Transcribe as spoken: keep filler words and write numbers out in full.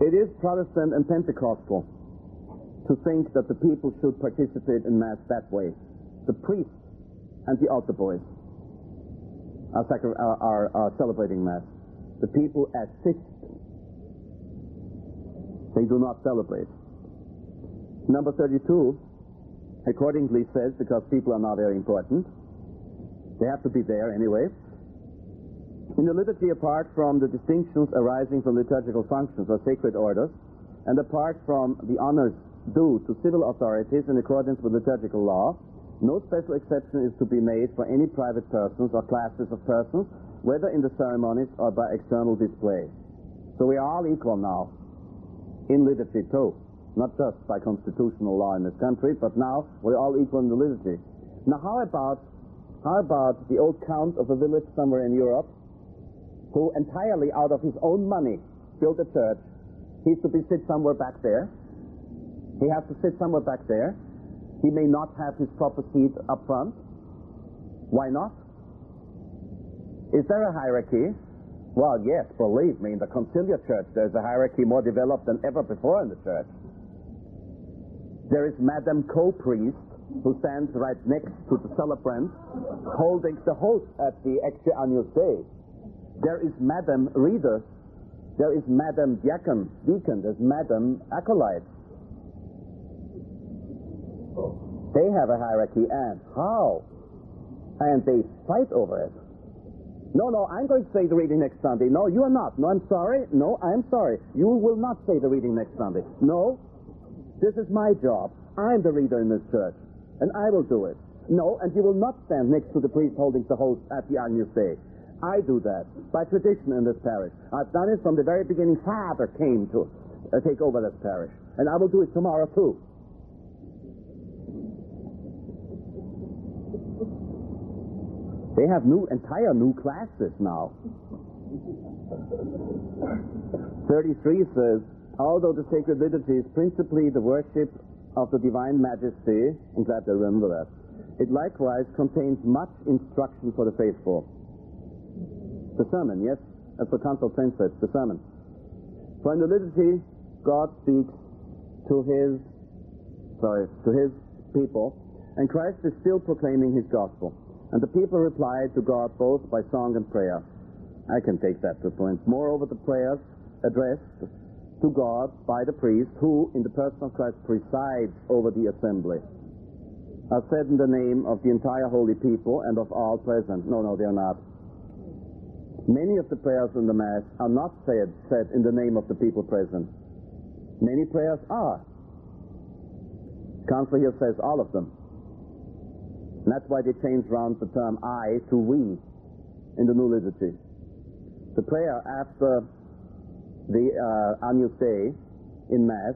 It is Protestant and Pentecostal to think that the people should participate in Mass that way. The priests and the altar boys are, sacri- are, are, are celebrating Mass. The people assist. They do not celebrate. Number thirty-two accordingly says, because people are not very important, they have to be there anyway. In the liturgy, apart from the distinctions arising from liturgical functions or sacred orders, and apart from the honors due to civil authorities in accordance with liturgical law, no special exception is to be made for any private persons or classes of persons, whether in the ceremonies or by external display. So we are all equal now in liturgy too, not just by constitutional law in this country, but now we're all equal in the liturgy. Now how about how about the old count of a village somewhere in Europe who entirely out of his own money built a church? He's to be sit somewhere back there. He has to sit somewhere back there. He may not have his proper seat up front. Why not? Is there a hierarchy? Well, yes, believe me, in the conciliar church there's a hierarchy more developed than ever before in the church. There is Madame Co-Priest, who stands right next to the celebrant, holding the host at the Ecce Agnus Dei. There is Madame Reader. There is Madame Diacon, Deacon. There's Madame Acolyte. They have a hierarchy, and how? And they fight over it. No, no, I'm going to say the reading next Sunday. No, you are not. No, I'm sorry. No, I'm sorry. You will not say the reading next Sunday. No, this is my job. I'm the reader in this church, and I will do it. No, and you will not stand next to the priest holding the host at the Agnus Dei. I do that by tradition in this parish. I've done it from the very beginning. Father came to uh, take over this parish, and I will do it tomorrow too. They have new, entire new classes now. thirty-three says, although the sacred liturgy is principally the worship of the divine majesty, I'm glad to remember that, it likewise contains much instruction for the faithful. The sermon, yes, that's what Council ten says, the sermon. For in the liturgy, God speaks to his, sorry, to his people, and Christ is still proclaiming his gospel. And the people reply to God both by song and prayer. I can take that to a point. Moreover, the prayers addressed to God by the priest, who, in the person of Christ, presides over the assembly, are said in the name of the entire holy people and of all present. No, no, they are not. Many of the prayers in the Mass are not said, said in the name of the people present. Many prayers are. Council here says all of them. And that's why they changed round the term I to we in the new liturgy. The prayer after the uh, Agnus Dei in Mass